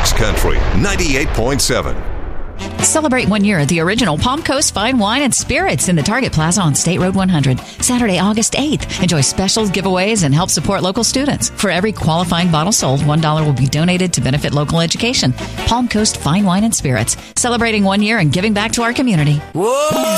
Fox Country 98.7. Celebrate 1 year at the original Palm Coast Fine Wine and Spirits in the Target Plaza on State Road 100, Saturday, August 8th. Enjoy specials, giveaways, and help support local students. For every qualifying bottle sold, $1 will be donated to benefit local education. Palm Coast Fine Wine and Spirits, celebrating 1 year and giving back to our community. Whoa!